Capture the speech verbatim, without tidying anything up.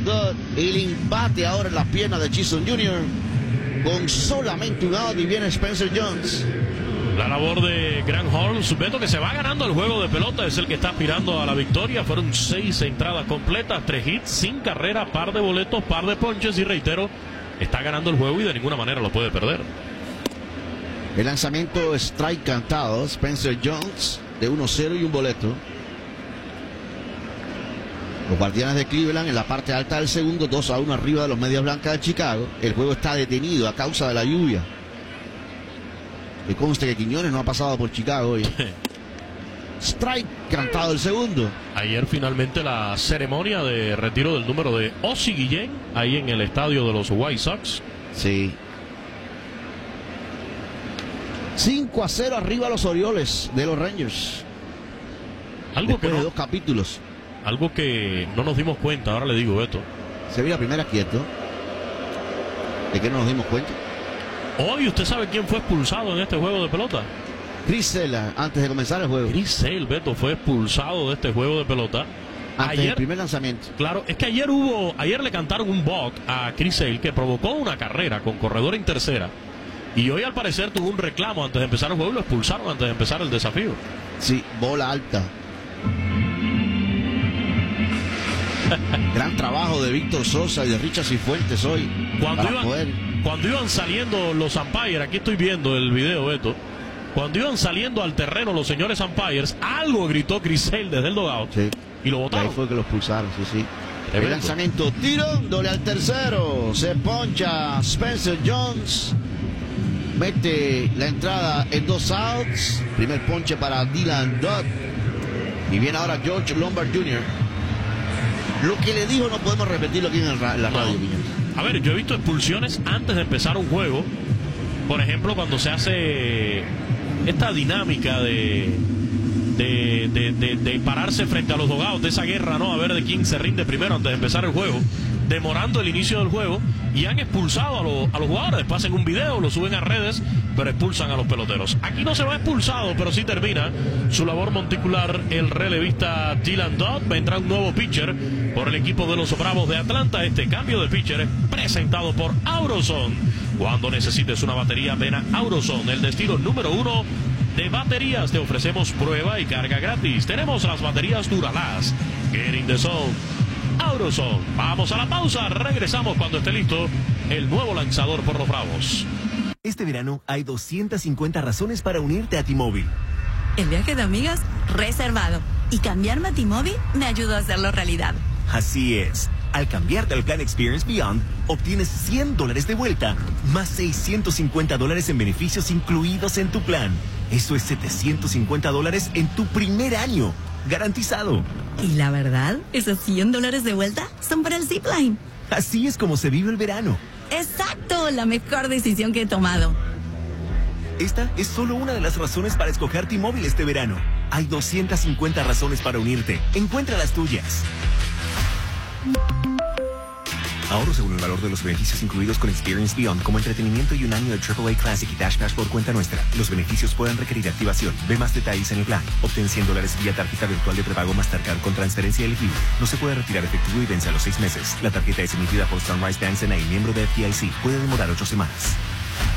Dodd. El empate ahora en las piernas de Chisholm junior con solamente un out y viene Spencer Jones. La labor de Grant Holmes, Beto, que se va ganando el juego de pelota, es el que está aspirando a la victoria. Fueron seis entradas completas, tres hits, sin carrera, par de boletos, par de ponches y reitero, está ganando el juego y de ninguna manera lo puede perder. El lanzamiento strike cantado, Spencer Jones de uno cero y un boleto. Los Guardianes de Cleveland en la parte alta del segundo, dos a uno arriba de los Medias Blancas de Chicago. El juego está detenido a causa de la lluvia. Que conste que Quiñones no ha pasado por Chicago hoy. Strike cantado el segundo. Ayer finalmente la ceremonia de retiro del número de Ozzie Guillén, ahí en el estadio de los White Sox. Sí. cinco a cero arriba los Orioles de los Rangers. Algo Después que no, de dos capítulos. Algo que no nos dimos cuenta, ahora le digo, Beto. Se vio la primera quieto. ¿De qué no nos dimos cuenta? Hoy, ¿usted sabe quién fue expulsado en este juego de pelota? Chris Sale, antes de comenzar el juego. Chris Sale, Beto, fue expulsado de este juego de pelota. Antes ayer, del primer lanzamiento. Claro, es que ayer hubo, ayer le cantaron un balk a Chris Sale que provocó una carrera con corredor en tercera. Y hoy al parecer tuvo un reclamo antes de empezar el juego y lo expulsaron antes de empezar el desafío. Sí, bola alta. Gran trabajo de Víctor Sosa y de Richard Cifuentes hoy. Cuando para iban, poder... cuando iban saliendo los umpires, aquí estoy viendo el video, Beto. Cuando iban saliendo al terreno los señores umpires, algo gritó Chris Sale desde el dugout. Sí. Y lo botaron. Ahí fue que lo expulsaron, sí, sí. Tremendo. El lanzamiento tirándole al tercero. Se poncha Spencer Jones. Mete la entrada en dos outs. Primer ponche para Dylan Dodd. Y viene ahora George Lombard junior Lo que le dijo no podemos repetirlo aquí en, el ra en la radio. No. A ver, yo he visto expulsiones antes de empezar un juego. Por ejemplo, cuando se hace esta dinámica de, de, de, de, de pararse frente a los dogouts, de esa guerra, ¿no? A ver de quién se rinde primero antes de empezar el juego, demorando el inicio del juego, y han expulsado a, lo, a los jugadores. Después hacen un video, lo suben a redes, pero expulsan a los peloteros. Aquí no se va expulsado, pero sí termina su labor monticular el relevista Dylan Dodd. Vendrá un nuevo pitcher por el equipo de los Bravos de Atlanta. Este cambio de pitcher es presentado por Auroson. Cuando necesites una batería, ven a Auroson, el destino número uno de baterías. Te ofrecemos prueba y carga gratis. Tenemos las baterías Duralast. Get in the zone. Auroson. Vamos a la pausa. Regresamos cuando esté listo el nuevo lanzador por los Bravos. Este verano hay doscientas cincuenta razones para unirte a T-Mobile. El viaje de amigas, reservado. Y cambiarme a T-Mobile me ayudó a hacerlo realidad. Así es. Al cambiarte al plan Experience Beyond, obtienes cien dólares de vuelta, más seiscientos cincuenta dólares en beneficios incluidos en tu plan. Eso es setecientos cincuenta dólares en tu primer año. Garantizado. Y la verdad, esos cien dólares de vuelta son para el zipline. Así es como se vive el verano. Exacto, la mejor decisión que he tomado. Esta es solo una de las razones para escoger T-Mobile este verano. Hay doscientas cincuenta razones para unirte. Encuentra las tuyas. Ahorro según el valor de los beneficios incluidos con Experience Beyond, como entretenimiento y un año de triple A Classic y Dash Pass por cuenta nuestra. Los beneficios pueden requerir activación. Ve más detalles en el plan. Obtén cien dólares vía tarjeta virtual de prepago Mastercard con transferencia elegible. No se puede retirar efectivo y vence a los seis meses. La tarjeta es emitida por Sunrise Bank N A, miembro de F D I C. Puede demorar ocho semanas.